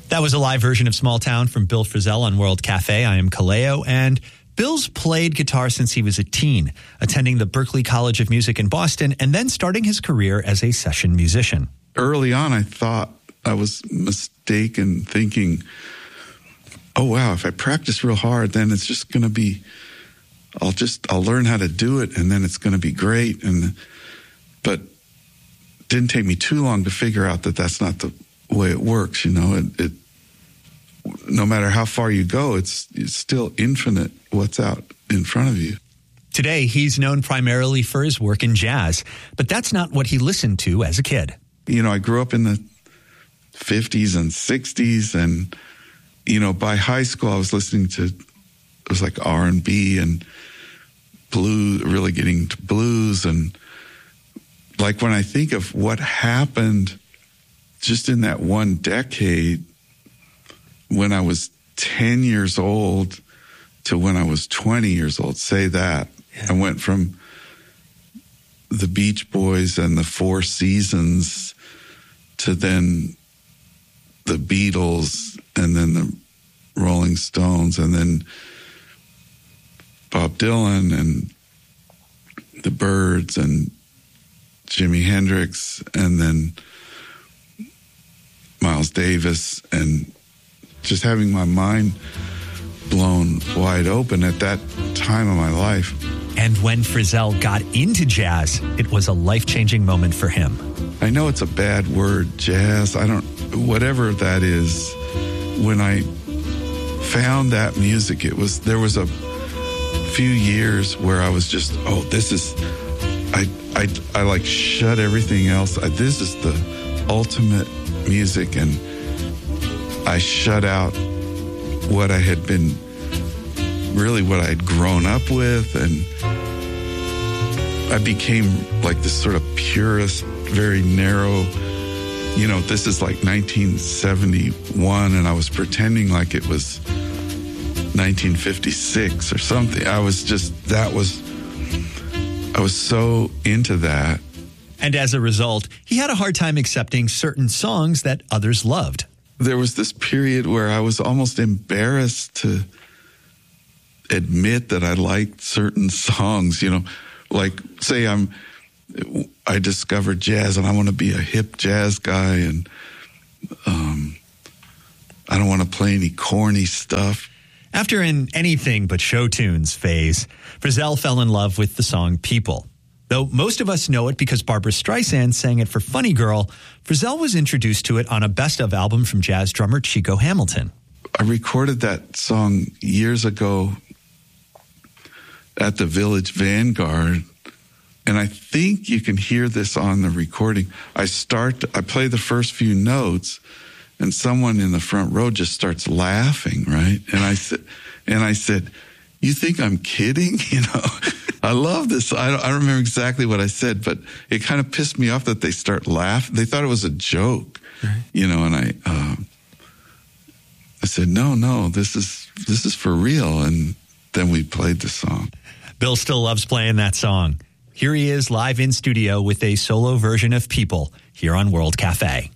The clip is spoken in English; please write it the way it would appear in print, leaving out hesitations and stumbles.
That was a live version of Small Town from Bill Frisell on World Cafe. I am Kaleo, and Bill's played guitar since he was a teen, attending the Berklee College of Music in Boston and then starting his career as a session musician. Early on, I thought I was mistaken, thinking, oh, wow, if I practice real hard, then it's just going to be, I'll learn how to do it, and then it's going to be great. But it didn't take me too long to figure out that that's not the way it works. You know, it no matter how far you go, it's still infinite what's out in front of you. Today, he's known primarily for his work in jazz, but that's not what he listened to as a kid. You know, I grew up in the 50s and 60s, and, you know, by high school, I was listening to, it was like R&B and blues, really getting to blues. And like when I think of what happened just in that one decade, when I was 10 years old to when I was 20 years old, say that. Yeah. I went from the Beach Boys and the Four Seasons to then the Beatles and then the Rolling Stones and then Bob Dylan and the Byrds and Jimi Hendrix and then Miles Davis, and just having my mind blown wide open at that time of my life. And when Frisell got into jazz, it was a life-changing moment for him. I know it's a bad word, jazz. Whatever that is, when I found that music, there was a few years where I was just, I like shut everything else. This is the ultimate music, and I shut out what I had been, really what I had grown up with, and I became like this sort of purist, very narrow, you know, this is like 1971, and I was pretending like it was 1956 or something. I was so into that. And as a result, he had a hard time accepting certain songs that others loved. There was this period where I was almost embarrassed to admit that I liked certain songs, you know, like say I discovered jazz and I want to be a hip jazz guy, and I don't want to play any corny stuff. After an anything but show tunes phase, Frisell fell in love with the song People. Though most of us know it because Barbra Streisand sang it for Funny Girl, Frisell was introduced to it on a best-of album from jazz drummer Chico Hamilton. I recorded that song years ago at the Village Vanguard, and I think you can hear this on the recording. I play the first few notes, and someone in the front row just starts laughing, right? And I said, you think I'm kidding? You know, I love this. I don't remember exactly what I said, but it kind of pissed me off that they start laughing. They thought it was a joke, right. You know, and I said, no, this is for real. And then we played the song. Bill still loves playing that song. Here he is live in studio with a solo version of People here on World Cafe.